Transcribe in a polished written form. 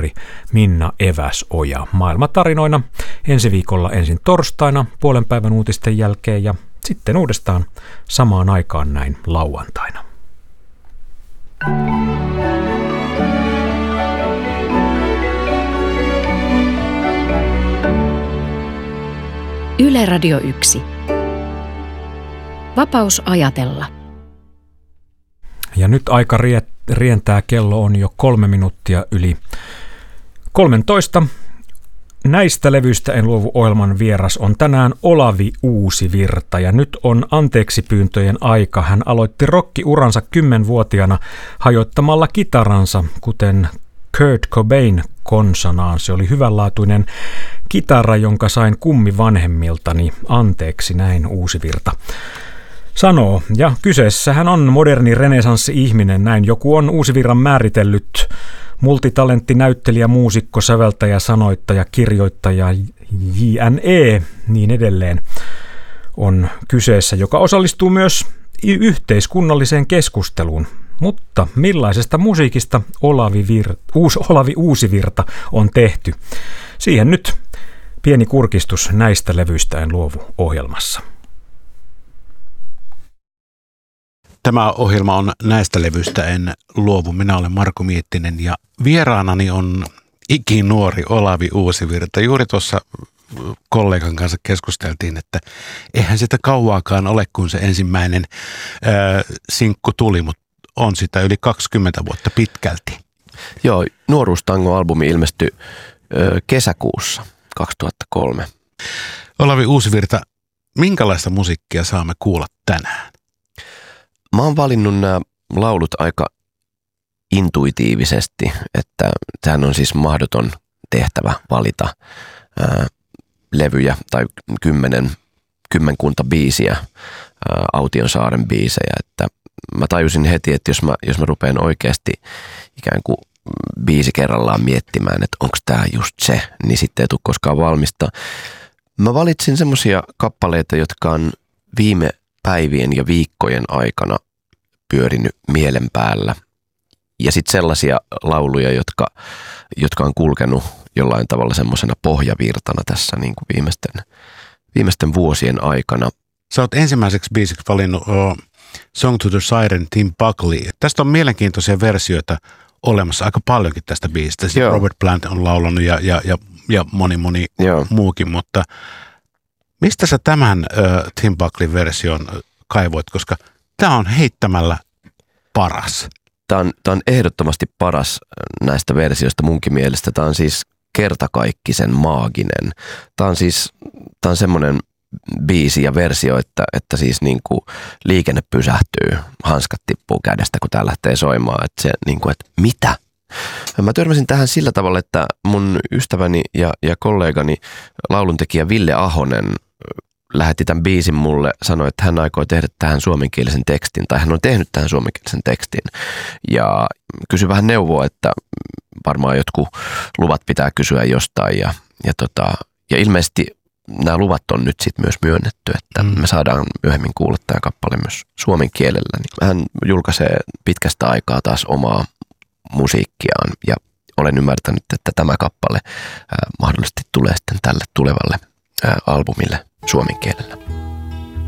tohtori Minna Eväsoja maailmantarinoina ensi viikolla ensin torstaina puolen päivän uutisten jälkeen ja sitten uudestaan samaan aikaan näin lauantaina. Yle Radio 1. Vapaus ajatella. Ja nyt aika rientää, kello on jo 3 minuuttia yli 13. Näistä levyistä en luovu -ohjelman vieras on tänään Olavi Uusivirta ja nyt on anteeksipyyntöjen aika. Hän aloitti rockiuransa 10-vuotiaana hajoittamalla kitaransa, kuten Kurt Cobain konsanaan. Se oli hyvänlaatuinen kitara, jonka sain kummivanhemmiltani. Anteeksi, näin Uusivirta sanoo. Ja kyseessähän on moderni renesanssi-ihminen, näin joku on Uusivirran määritellyt. Multitalentti, näyttelijä, muusikko, säveltäjä, sanoittaja, kirjoittaja, JNE, niin edelleen on kyseessä, joka osallistuu myös yhteiskunnalliseen keskusteluun. Mutta millaisesta musiikista Olavi Uusivirta on tehty? Siihen nyt pieni kurkistus näistä levyistä en luovu -ohjelmassa. Tämä ohjelma on näistä levyistä en luovu. Minä olen Marko Miettinen ja vieraanani on ikinuori Olavi Uusivirta. Juuri tuossa kollegan kanssa keskusteltiin, että eihän sitä kauaakaan ole, kun se ensimmäinen sinkku tuli, mutta on sitä yli 20 vuotta pitkälti. Joo, Nuoruustango-albumi ilmestyi kesäkuussa 2003. Olavi Uusivirta, minkälaista musiikkia saamme kuulla tänään? Mä oon valinnut nämä laulut aika intuitiivisesti, että sehän on siis mahdoton tehtävä valita levyjä tai kymmenkunta biisiä, Autionsaaren biisejä, että mä tajusin heti, että jos mä rupean oikeasti ikään kuin biisi kerrallaan miettimään, että onko tämä just se, niin sitten ei tule koskaan valmista. Mä valitsin semmoisia kappaleita, jotka on viime päivien ja viikkojen aikana pyörinyt mielen päällä. Ja sitten sellaisia lauluja, jotka on kulkenut jollain tavalla semmoisena pohjavirtana tässä niin kuin viimeisten vuosien aikana. Sä oot ensimmäiseksi biisiksi valinnut Song to the Siren, Tim Buckley. Tästä on mielenkiintoisia versioita olemassa aika paljonkin tästä biisistä. Robert Plant on laulanut ja moni muukin, mutta mistä sä tämän Tim Buckley version kaivoit, koska tämä on heittämällä paras. Tämä on ehdottomasti paras näistä versioista munkin mielestä. Tämä on siis kertakaikkisen maaginen. Tämä on semmoinen biisi ja versio, että siis niin kuin liikenne pysähtyy, hanskat tippuu kädestä, kun tää lähtee soimaan. Että se niin kuin, että mitä? Mä törmäsin tähän sillä tavalla, että mun ystäväni ja kollegani lauluntekijä Ville Ahonen lähetti tämän biisin mulle, sanoi, että hän aikoo tehdä tähän suomenkielisen tekstin, tai hän on tehnyt tähän suomenkielisen tekstin. Ja kysyi vähän neuvoa, että varmaan jotkut luvat pitää kysyä jostain. Ja ilmeisesti nämä luvat on nyt sitten myös myönnetty, että me saadaan myöhemmin kuulla tämä kappale myös suomen kielellä. Hän julkaisee pitkästä aikaa taas omaa musiikkiaan, ja olen ymmärtänyt, että tämä kappale mahdollisesti tulee sitten tälle tulevalle albumille suomen kielellä.